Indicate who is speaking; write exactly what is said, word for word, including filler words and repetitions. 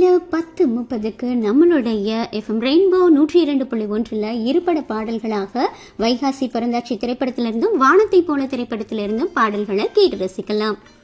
Speaker 1: பத்து முப்பதுக்கு நம்மளுடைய எஃப்எம் ரெயின்போ நூற்றி இரண்டு புள்ளி ஒன்றுல இருபட பாடல்களாக வைகாசி பரந்தாச்சி திரைப்படத்திலிருந்தும் வானத்தை போல திரைப்படத்திலிருந்தும் பாடல்களை கேட்டு ரசிக்கலாம்.